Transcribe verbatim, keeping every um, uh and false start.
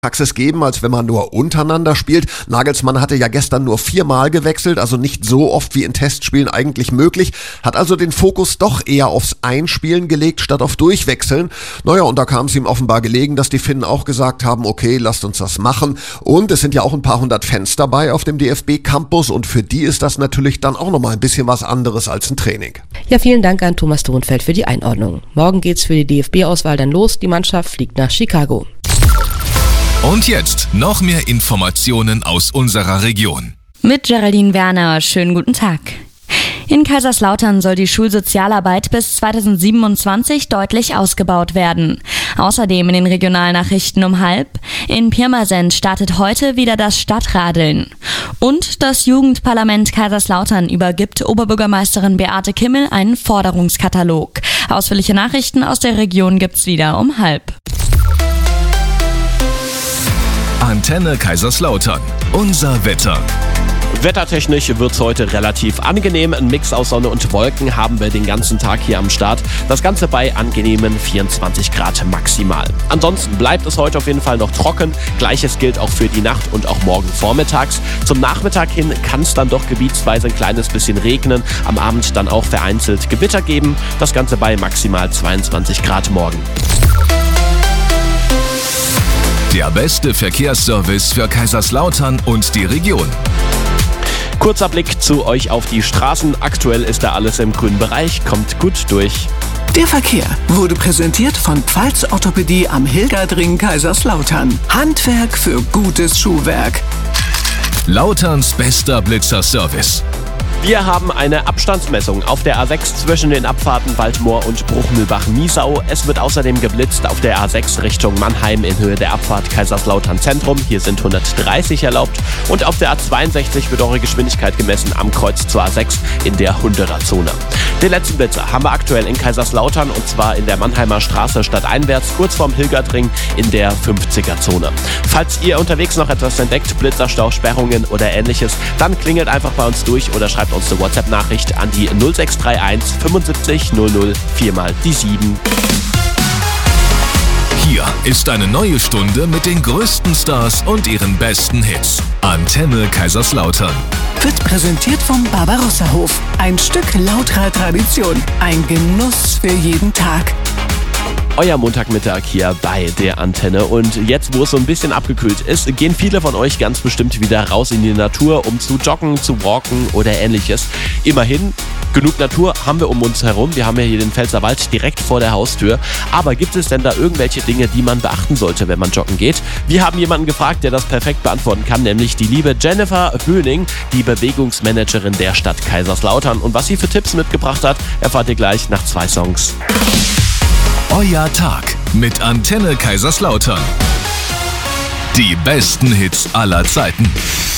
Praxis geben, als wenn man nur untereinander spielt. Nagelsmann hatte ja gestern nur viermal gewechselt, also nicht so oft wie in Testspielen eigentlich möglich, hat also den Fokus doch eher aufs Einspielen gelegt, statt auf Durchwechseln. Naja, und da kam es ihm offenbar gelegen, dass die Finnen auch gesagt haben, okay, lasst uns das machen. Und es sind ja auch ein paar hundert Fans dabei auf dem D F B-Campus und für die ist das natürlich dann auch nochmal ein bisschen was anderes als ein Training. Ja, vielen Dank an Thomas Thunfeld für die Einordnung. Morgen geht's für die D F B-Auswahl dann los. Die Mannschaft fliegt nach Chicago. Und jetzt noch mehr Informationen aus unserer Region. Mit Geraldine Werner, schönen guten Tag. In Kaiserslautern soll die Schulsozialarbeit bis zweitausendsiebenundzwanzig deutlich ausgebaut werden. Außerdem in den Regionalnachrichten um halb. In Pirmasens startet heute wieder das Stadtradeln. Und das Jugendparlament Kaiserslautern übergibt Oberbürgermeisterin Beate Kimmel einen Forderungskatalog. Ausführliche Nachrichten aus der Region gibt's wieder um halb. Antenne Kaiserslautern. Unser Wetter. Wettertechnisch wird es heute relativ angenehm. Ein Mix aus Sonne und Wolken haben wir den ganzen Tag hier am Start. Das Ganze bei angenehmen vierundzwanzig Grad maximal. Ansonsten bleibt es heute auf jeden Fall noch trocken. Gleiches gilt auch für die Nacht und auch morgen vormittags. Zum Nachmittag hin kann es dann doch gebietsweise ein kleines bisschen regnen. Am Abend dann auch vereinzelt Gewitter geben. Das Ganze bei maximal zweiundzwanzig Grad morgen. Der beste Verkehrsservice für Kaiserslautern und die Region. Kurzer Blick zu euch auf die Straßen. Aktuell ist da alles im grünen Bereich. Kommt gut durch. Der Verkehr wurde präsentiert von Pfalz Orthopädie am Hilgerdring Kaiserslautern. Handwerk für gutes Schuhwerk. Lauterns bester Blitzerservice. Wir haben eine Abstandsmessung auf der A sechs zwischen den Abfahrten Waldmoor und Bruchmühlbach-Niesau. Es wird außerdem geblitzt auf der A sechs Richtung Mannheim in Höhe der Abfahrt Kaiserslautern Zentrum. Hier sind hundertdreißig erlaubt. Und auf der A zweiundsechzig wird eure Geschwindigkeit gemessen am Kreuz zur A sechs in der Hunderter-Zone. Den letzten Blitzer haben wir aktuell in Kaiserslautern und zwar in der Mannheimer Straße stadteinwärts, kurz vorm Hilgerdring in der fünfziger-Zone. Falls ihr unterwegs noch etwas entdeckt, Blitzerstau, Sperrungen oder ähnliches, dann klingelt einfach bei uns durch oder schreibt uns eine WhatsApp-Nachricht an die null sechs drei eins fünfundsiebzig null null vier mal die sieben. Hier ist eine neue Stunde mit den größten Stars und ihren besten Hits. Antenne Kaiserslautern. Wird präsentiert vom Barbarossa-Hof. Ein Stück lauterer Tradition. Ein Genuss für jeden Tag. Euer Montagmittag hier bei der Antenne und jetzt, wo es so ein bisschen abgekühlt ist, gehen viele von euch ganz bestimmt wieder raus in die Natur, um zu joggen, zu walken oder ähnliches. Immerhin, genug Natur haben wir um uns herum. Wir haben ja hier den Pfälzerwald direkt vor der Haustür. Aber gibt es denn da irgendwelche Dinge, die man beachten sollte, wenn man joggen geht? Wir haben jemanden gefragt, der das perfekt beantworten kann, nämlich die liebe Jennifer Höning, die Bewegungsmanagerin der Stadt Kaiserslautern. Und was sie für Tipps mitgebracht hat, erfahrt ihr gleich nach zwei Songs. Euer Tag mit Antenne Kaiserslautern. Die besten Hits aller Zeiten.